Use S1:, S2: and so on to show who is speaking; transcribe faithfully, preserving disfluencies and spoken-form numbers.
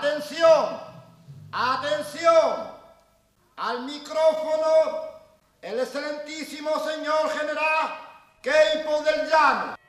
S1: Atención, atención, al micrófono el excelentísimo señor general Queipo del Llano.